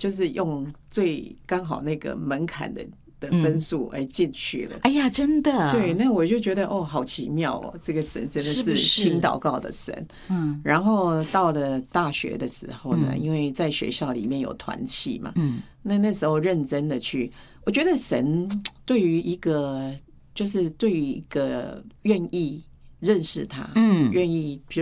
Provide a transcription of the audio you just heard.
就是用最刚好那个门槛的分数进去了。 哎呀，真的， 对，那我就觉得好奇妙哦，这个神真的是听祷告的神。然后到了大学的时候呢，因为在学校里面有团契嘛，那时候认真的去，我觉得神对于一个愿意认识他，愿意